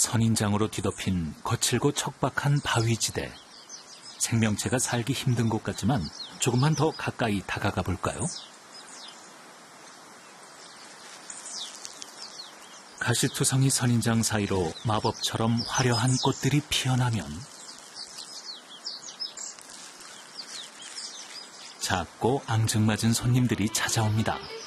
선인장으로 뒤덮인 거칠고 척박한 바위지대. 생명체가 살기 힘든 곳 같지만 조금만 더 가까이 다가가 볼까요? 가시투성이 선인장 사이로 마법처럼 화려한 꽃들이 피어나면 작고 앙증맞은 손님들이 찾아옵니다.